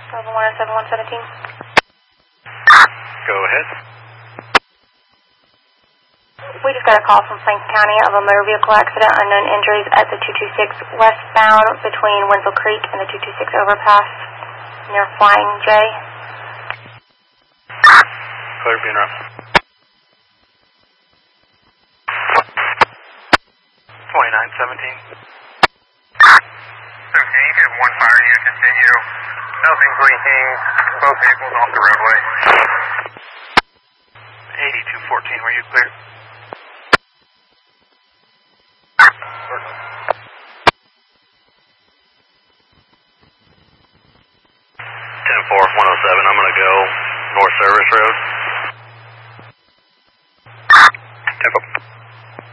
11-107-117. Go ahead. We just got a call from Plain County of a motor vehicle accident, unknown injuries at the 226 westbound between Wenzel Creek and the 226 overpass near Flying J. Clear, being rough. 2917. Okay, you get one fire unit to you. Nothing's leaking. Both vehicles off the roadway. 8214, were you clear? 10-4, 107, I'm going to go North Service Road.